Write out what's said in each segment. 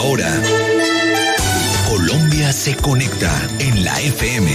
hora. Colombia se conecta en la FM.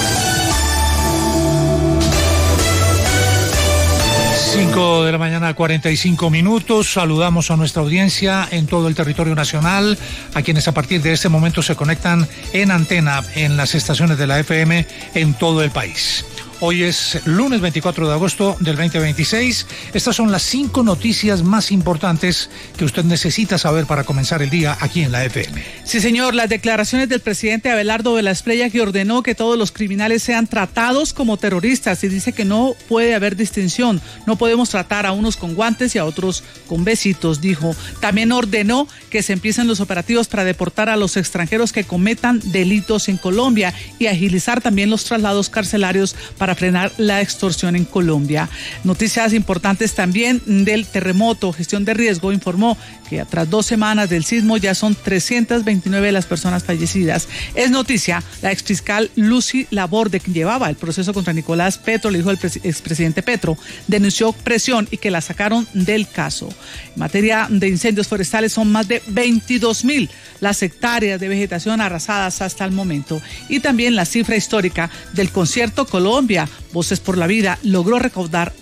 5 de la mañana, 45 minutos. Saludamos a nuestra audiencia en todo el territorio nacional, a quienes a partir de este momento se conectan en antena en las estaciones de la FM en todo el país. Hoy es lunes 24 de agosto del 2026. Estas son las 5 noticias más importantes que usted necesita saber para comenzar el día aquí en la FM. Sí, señor. Las declaraciones del presidente Abelardo de la Espriella, que ordenó que todos los criminales sean tratados como terroristas y dice que no puede haber distinción. No podemos tratar a unos con guantes y a otros con besitos, dijo. También ordenó que se empiecen los operativos para deportar a los extranjeros que cometan delitos en Colombia y agilizar también los traslados carcelarios para frenar la extorsión en Colombia. Noticias importantes también del terremoto. Gestión de Riesgo informó que tras 2 semanas del sismo ya son 329 las personas fallecidas. Es noticia la exfiscal Lucy Laborde, quien llevaba el proceso contra Nicolás Petro, le dijo al expresidente Petro, denunció presión y que la sacaron del caso. En materia de incendios forestales son más de 22.000 las hectáreas de vegetación arrasadas hasta el momento. Y también la cifra histórica del concierto Colombia, Voces por la Vida, logró recaudar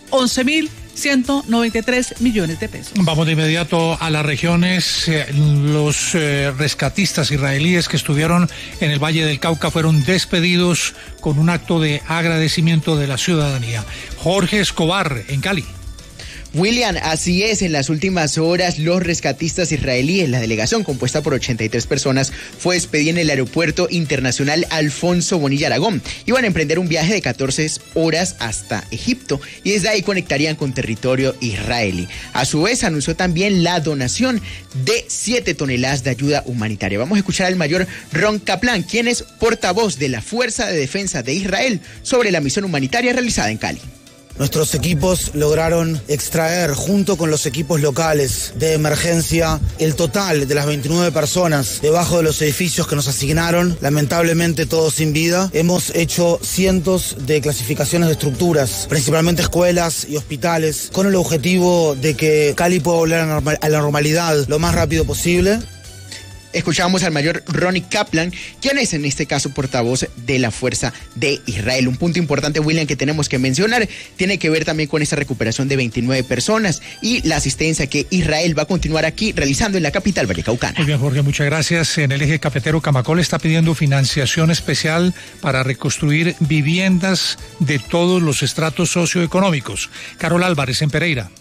11.193 millones de pesos. Vamos de inmediato a las regiones. Los rescatistas israelíes que estuvieron en el Valle del Cauca fueron despedidos con un acto de agradecimiento de la ciudadanía. Jorge Escobar, en Cali. William, así es, en las últimas horas los rescatistas israelíes, la delegación compuesta por 83 personas, fue despedida en el aeropuerto internacional Alfonso Bonilla Aragón. Iban a emprender un viaje de 14 horas hasta Egipto y desde ahí conectarían con territorio israelí. A su vez, anunció también la donación de 7 toneladas de ayuda humanitaria. Vamos a escuchar al mayor Ron Kaplan, quien es portavoz de la Fuerza de Defensa de Israel sobre la misión humanitaria realizada en Cali. Nuestros equipos lograron extraer, junto con los equipos locales de emergencia, el total de las 29 personas debajo de los edificios que nos asignaron, lamentablemente todos sin vida. Hemos hecho cientos de clasificaciones de estructuras, principalmente escuelas y hospitales, con el objetivo de que Cali pueda volver a la normalidad lo más rápido posible. Escuchamos al mayor Ronnie Kaplan, quien es en este caso portavoz de la Fuerza de Israel. Un punto importante, William, que tenemos que mencionar, tiene que ver también con esta recuperación de 29 personas y la asistencia que Israel va a continuar aquí realizando en la capital vallecaucana. Muy bien, Jorge, muchas gracias. En el eje cafetero, Camacol está pidiendo financiación especial para reconstruir viviendas de todos los estratos socioeconómicos. Carol Álvarez, en Pereira.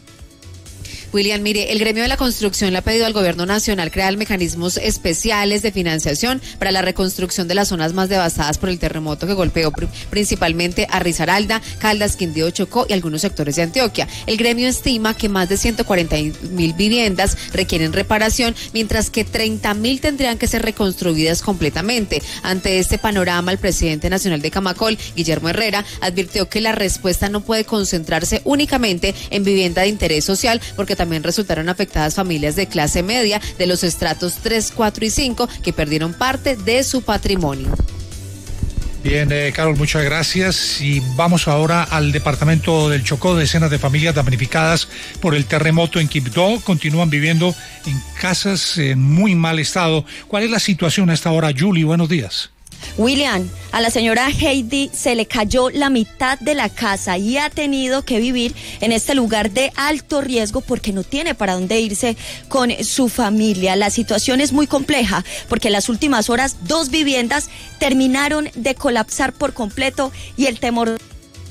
William, mire, el gremio de la construcción le ha pedido al gobierno nacional crear mecanismos especiales de financiación para la reconstrucción de las zonas más devastadas por el terremoto que golpeó principalmente a Risaralda, Caldas, Quindío, Chocó y algunos sectores de Antioquia. El gremio estima que más de 140.000 viviendas requieren reparación, mientras que 30.000 tendrían que ser reconstruidas completamente. Ante este panorama, el presidente nacional de Camacol, Guillermo Herrera, advirtió que la respuesta no puede concentrarse únicamente en vivienda de interés social, porque también resultaron afectadas familias de clase media de los estratos 3, 4 y 5 que perdieron parte de su patrimonio. Bien, Carol, muchas gracias. Y vamos ahora al departamento del Chocó. Decenas de familias damnificadas por el terremoto en Quibdó continúan viviendo en casas en muy mal estado. ¿Cuál es la situación a esta hora, Julie? Buenos días. William, a la señora Heidi se le cayó la mitad de la casa y ha tenido que vivir en este lugar de alto riesgo porque no tiene para dónde irse con su familia. La situación es muy compleja porque en las últimas horas 2 viviendas terminaron de colapsar por completo y el temor...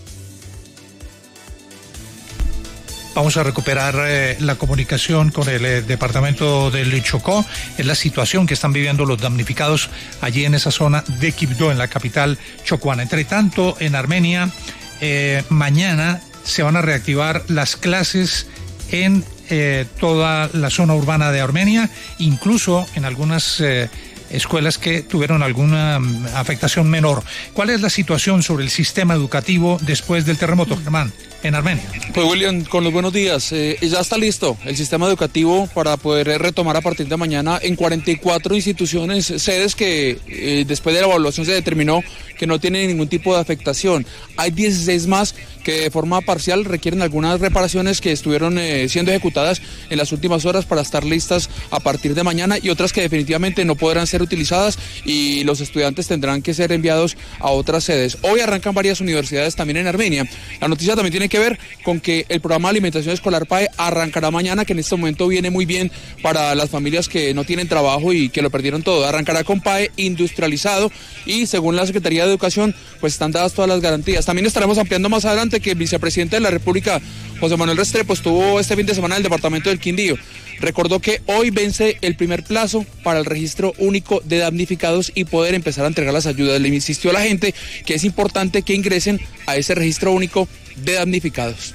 Vamos a recuperar la comunicación con el departamento del Chocó. Es la situación que están viviendo los damnificados allí en esa zona de Quibdó, en la capital chocuana. Entre tanto, en Armenia, mañana se van a reactivar las clases en toda la zona urbana de Armenia, incluso en algunas escuelas que tuvieron alguna afectación menor. ¿Cuál es la situación sobre el sistema educativo después del terremoto, Germán, en Armenia? Pues William, con los buenos días, ya está listo el sistema educativo para poder retomar a partir de mañana en 44 instituciones, sedes que después de la evaluación se determinó que no tienen ningún tipo de afectación. Hay 16 más que de forma parcial requieren algunas reparaciones que estuvieron siendo ejecutadas en las últimas horas para estar listas a partir de mañana, y otras que definitivamente no podrán ser utilizadas y los estudiantes tendrán que ser enviados a otras sedes. Hoy arrancan varias universidades también en Armenia. La noticia también tiene que ver con que el programa de alimentación escolar PAE arrancará mañana, que en este momento viene muy bien para las familias que no tienen trabajo y que lo perdieron todo. Arrancará con PAE industrializado y según la Secretaría de Educación pues están dadas todas las garantías. También estaremos ampliando más adelante que el vicepresidente de la República, José Manuel Restrepo, estuvo este fin de semana en el departamento del Quindío. Recordó que hoy vence el primer plazo para el registro único de damnificados y poder empezar a entregar las ayudas. Le insistió a la gente que es importante que ingresen a ese registro único de damnificados.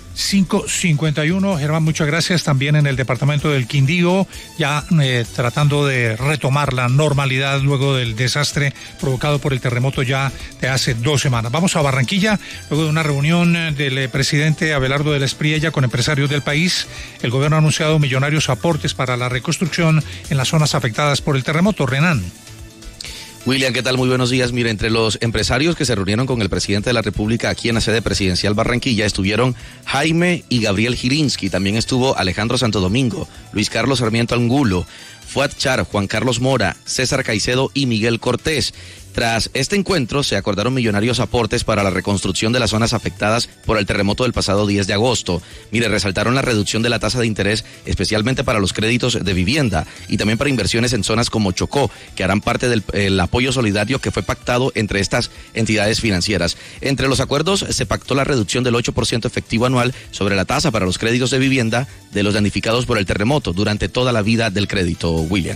5:51, Germán, muchas gracias. También en el departamento del Quindío, ya tratando de retomar la normalidad luego del desastre provocado por el terremoto ya de hace 2 semanas. Vamos a Barranquilla, luego de una reunión del presidente Abelardo de la Espriella con empresarios del país. El gobierno ha anunciado millonarios aportes para la reconstrucción en las zonas afectadas por el terremoto. Renan. William, ¿qué tal? Muy buenos días. Mire, entre los empresarios que se reunieron con el presidente de la República aquí en la sede presidencial Barranquilla estuvieron Jaime y Gabriel Gilinski, también estuvo Alejandro Santo Domingo, Luis Carlos Sarmiento Angulo, Fuad Char, Juan Carlos Mora, César Caicedo y Miguel Cortés. Tras este encuentro se acordaron millonarios aportes para la reconstrucción de las zonas afectadas por el terremoto del pasado 10 de agosto. Mire, resaltaron la reducción de la tasa de interés, especialmente para los créditos de vivienda y también para inversiones en zonas como Chocó, que harán parte del apoyo solidario que fue pactado entre estas entidades financieras. Entre los acuerdos se pactó la reducción del 8% efectivo anual sobre la tasa para los créditos de vivienda de los damnificados por el terremoto durante toda la vida del crédito, William.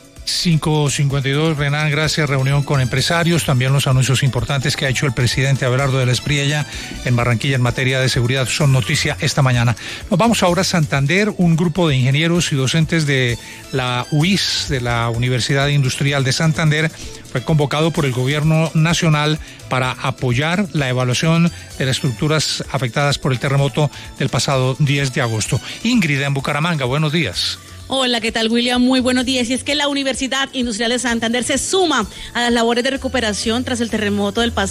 5:52, Renan, gracias. Reunión con empresarios, también los anuncios importantes que ha hecho el presidente Abelardo de la Espriella en Barranquilla en materia de seguridad son noticia esta mañana. Nos vamos ahora a Santander. Un grupo de ingenieros y docentes de la UIS, de la Universidad Industrial de Santander, fue convocado por el gobierno nacional para apoyar la evaluación de las estructuras afectadas por el terremoto del pasado 10 de agosto. Ingrid, en Bucaramanga, buenos días. Hola, ¿qué tal, William? Muy buenos días. Y es que la Universidad Industrial de Santander se suma a las labores de recuperación tras el terremoto del pasado